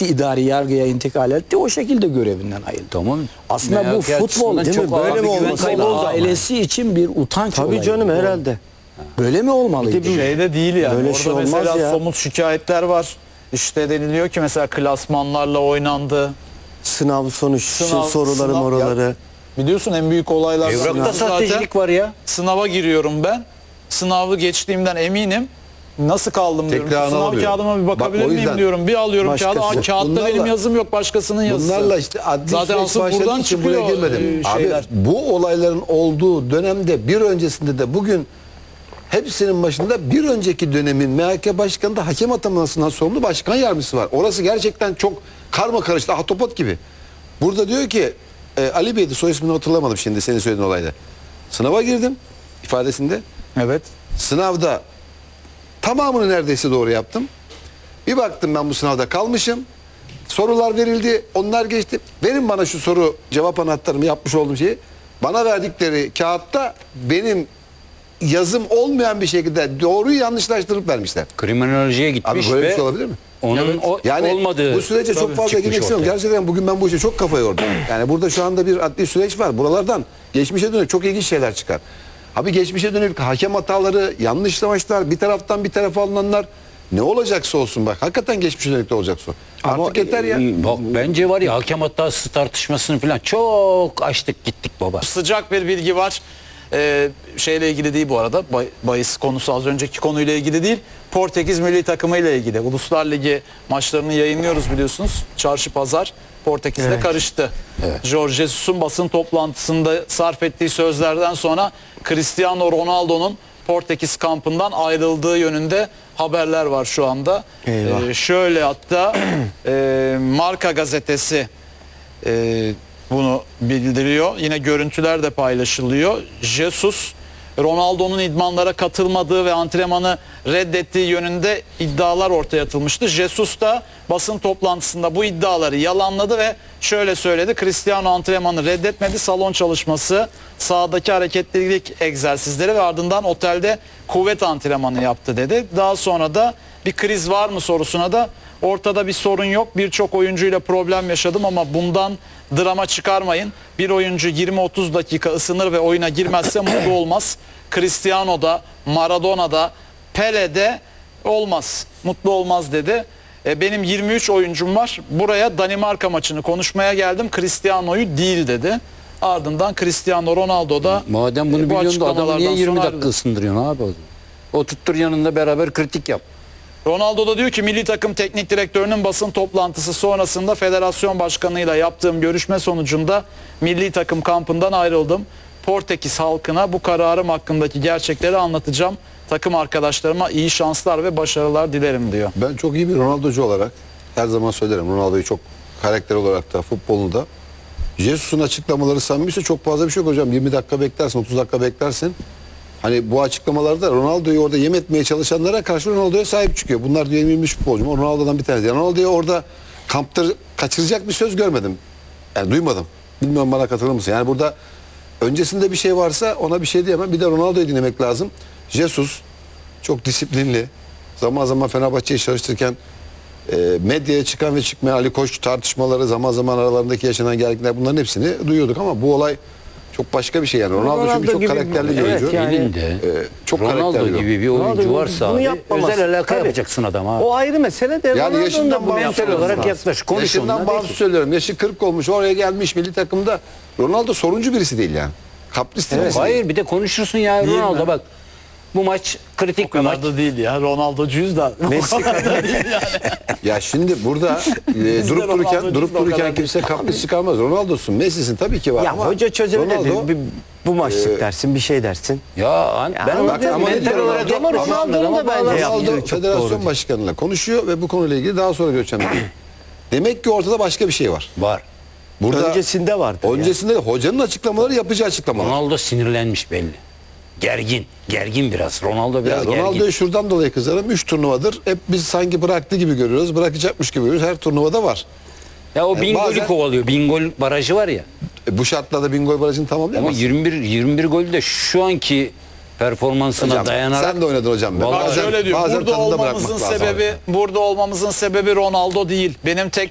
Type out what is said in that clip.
gitti idari yargıya intikal etti. O şekilde görevinden ayrıldı. Tamam. Aslında bu MHK futbol açısından değil mi? çok ağır Böyle bir mi güven olması kaybı oldu ama. ailesi için bir utanç Tabii olayı. canım herhalde. Böyle mi olmalıydı? Şeyde değil yani. Böyle Orada şey olmaz mesela ya. somut şikayetler var. İşte deniliyor ki mesela klasmanlarla oynandı. Sınav sonuç, soruları sınav- moraları. Biliyorsun en büyük olaylar Evrakta sahtecilik var ya. Sınava giriyorum ben. Sınavı geçtiğimden eminim. Nasıl kaldım diyorum. Tekrarını Sınav alamıyorum. kağıdıma bir bakabilir Bak, o miyim yüzden diyorum. Bir alıyorum kağıdı. başkası. Kağıtta Bunlarla- benim yazım yok, başkasının yazısı. Bunlarla işte adli Zaten süreç asıl başladığı buradan için buraya çıkıyor girmedim. Abi şeyler. bu olayların olduğu dönemde bir öncesinde de bugün hepsinin başında bir önceki dönemin MHK Başkanı da hakem atamasından sorumlu başkan yardımcısı var. Orası gerçekten çok karma karıştı, ahtapot gibi. Burada diyor ki Ali Bey'di, soy ismini hatırlamadım şimdi senin söylediğin olayda. Sınava girdim ifadesinde. Evet. Sınavda tamamını neredeyse doğru yaptım. Bir baktım ben bu sınavda kalmışım. Sorular verildi, onlar geçti. Verin bana şu soru cevap anahtarımı, yapmış olduğum şeyi. Bana verdikleri kağıtta benim yazım olmayan bir şekilde doğruyu yanlışlaştırıp vermişler. Kriminolojiye Abi gitmiş böyle bir ve şey olabilir mi? onun Yani olmadığı bu sürece çok fazla çıkmış girmek istemiyorum. ortaya. Gerçekten bugün ben bu işe çok kafa yordum. Yani burada şu anda bir adli süreç var. Buralardan geçmişe dönük çok ilginç şeyler çıkar. Abi geçmişe dönük hakem hataları, yanlışlamaçlar, bir taraftan bir tarafa alınanlar, ne olacaksa olsun bak. Hakikaten geçmişe dönük de olacaksa. Artık yeter ya. Bak bence var ya hakem hatası tartışmasını falan çok açtık gittik baba. Sıcak bir bilgi var. Şeyle ilgili değil bu arada. Bahis konusu az önceki konuyla ilgili değil. Portekiz milli takımı ile ilgili. Uluslar Ligi maçlarını yayınlıyoruz biliyorsunuz. Çarşı pazar Portekiz'de karıştı. Jorge Jesus'un basın toplantısında sarf ettiği sözlerden sonra Cristiano Ronaldo'nun Portekiz kampından ayrıldığı yönünde haberler var şu anda. Şöyle hatta Marca gazetesi bunu bildiriyor. Yine görüntüler de paylaşılıyor. Jesus, Ronaldo'nun idmanlara katılmadığı ve antrenmanı reddettiği yönünde iddialar ortaya atılmıştı. Jesus da basın toplantısında bu iddiaları yalanladı ve şöyle söyledi. Cristiano antrenmanı reddetmedi. Salon çalışması, sahadaki hareketlilik egzersizleri ve ardından otelde kuvvet antrenmanı yaptı dedi. Daha sonra da bir kriz var mı sorusuna da ortada bir sorun yok. Birçok oyuncuyla problem yaşadım ama bundan drama çıkarmayın. Bir oyuncu 20-30 dakika ısınır ve oyuna girmezse mutlu olmaz. Cristiano'da, Maradona'da, Pele'de olmaz. Mutlu olmaz dedi. Benim 23 oyuncum var. Buraya Danimarka maçını konuşmaya geldim. Cristiano'yu değil dedi. Ardından Cristiano Ronaldo da Madem bunu bu biliyorsun da adamı niye açıklamalardan 20 sonra dakika ısındırıyorsun abi? O tuttur yanında beraber kritik yap. Ronaldo da diyor ki milli takım teknik direktörünün basın toplantısı sonrasında federasyon başkanıyla yaptığım görüşme sonucunda milli takım kampından ayrıldım. Portekiz halkına bu kararım hakkındaki gerçekleri anlatacağım. Takım arkadaşlarıma iyi şanslar ve başarılar dilerim diyor. Ben çok iyi bir Ronaldocu olarak her zaman söylerim. Ronaldo'yu çok karakter olarak da futbolunu da. Jesus'un açıklamaları samimiyse çok fazla bir şey yok hocam. 20 dakika beklersin, 30 dakika beklersin. Hani bu açıklamalarda Ronaldo'yu orada yem etmeye çalışanlara karşı Ronaldo'ya sahip çıkıyor. Bunlar diyor yenilmiş futbolcu. O Ronaldo'dan bir tanesi. Yani Ronaldo'ya orada kampta kaçıracak bir söz görmedim. Yani duymadım. Bilmiyorum, bana katılır mısın? Yani burada öncesinde bir şey varsa ona bir şey diyemem. Bir de Ronaldo'yu dinlemek lazım. Jesus çok disiplinli. Zaman zaman Fenerbahçe'yi çalıştırırken medyaya çıkan ve çıkmayan Ali Koç tartışmaları, zaman zaman aralarındaki yaşanan gerginlikler, bunların hepsini duyuyorduk ama bu olay çok başka bir şey yani. Ronaldo çünkü çok gibi karakterli bir evet oyuncu. yani. Elinde çok Ronaldo karakterli. gibi bir Ronaldo oyuncu bunu varsa abi, yapmaması. özel alaka Tabii. yapacaksın adam abi. O ayrı mesele de Yani Ronaldo'nun yaşından da bunu bağımsız yapması olarak lazım. yaklaş. Konuş Yaşından onunla, bağımsız peki. söylüyorum. Yaşı 40 olmuş, oraya gelmiş milli takımda. Ronaldo soruncu birisi değil yani. Kapris birisi değil. Hayır bir de konuşursun ya Değil Ronaldo mi? bak. Bu maç kritik bir O maç. kadar da değil ya. Ronaldo'cuyuz da. Messi Ya şimdi burada durup Ronaldo'cuyuz durup da o kadar dururken kimse kapris çıkarmaz. Ronaldo'sun, Messi'sin tabii ki var ya ama hoca çözebilir. Ronaldo, Bu maçlık dersin, bir şey dersin. Ben ama onu ama mental Ronaldo- olarak ama yaklaşıyorum. Ronaldo'nun da bence yaptığı Ronaldo çok federasyon doğru. başkanıyla konuşuyor ve bu konuyla ilgili daha sonra göreceğim. Demek ki ortada başka bir şey var. Var. Burada Öncesinde vardı. öncesinde hocanın açıklamaları, yapacağı açıklamalar. Ronaldo sinirlenmiş belli. Gergin. Gergin biraz. Ronaldo Ya biraz gergin. Ronaldo'yu şuradan dolayı kızarım. 3 turnuvadır. Hep biz sanki bıraktı gibi görüyoruz. Bırakacakmış gibi görüyoruz. Her turnuvada var. Ya o bin golü bazen- kovalıyor. 1000 gol barajı var ya. Bu şartlarda 1000 gol barajını Ama tamamlayamaz. 21 golü de şu anki performansına Hocam, dayanarak sen de oynadın hocam. Vallahi Bak şöyle diyor. bazen Burada tadında olmamızın bırakmak lazım sebebi abi. burada olmamızın sebebi Ronaldo değil. Benim tek